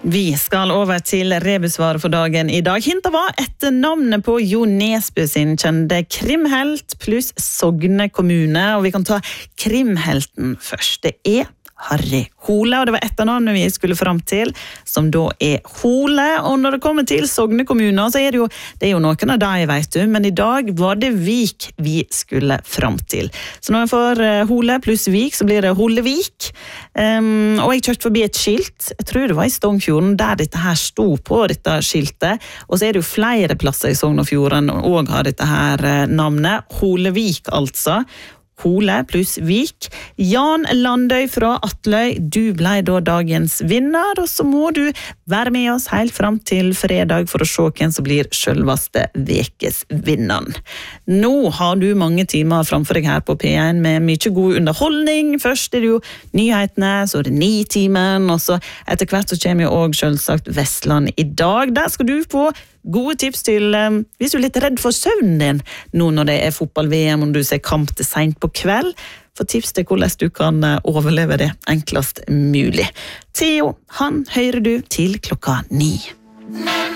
Vi skal over til rebusvaret for dagen I dag. Hintet var etter navnet på Jo Nesbø sin kjente krimhelt pluss Sogne kommune, og vi kan ta krimhelten først. Det Harry Hole, og det var etternavnet vi skulle fram til, som da Hole. Og når det kommer til Sogne kommune, så det jo noen av deg, vet du, men I dag var det Vik vi skulle fram til. Så når jeg får Hole pluss Vik, så blir det Holevik. Og jeg kjørte forbi et skilt, jeg tror det var I Stongfjorden, der dette her sto på dette skiltet, og så det jo flere plasser I Sogn og Fjorden, og har dette her navnet, Holevik altså. Hole pluss Vik. Jan Landøy fra Atløy, du ble da dagens vinner, og så må du være med oss helt frem til fredag for å se hvem som blir selveste vekes vinneren. Nå har du mange timer framfor deg her på P1 med mye god underholdning. Først det jo nyhetene, så det 9-timen, og så etter hvert så kommer jo også selvsagt Vestland I dag. Der skal du få gode tips til hvis du litt redd for søvnen din nå når det fotball-VM, om du ser kamp til sent på kveld, for tips til hvordan du kan overleve det enklest mulig. Theo, han hører du til klokka 9.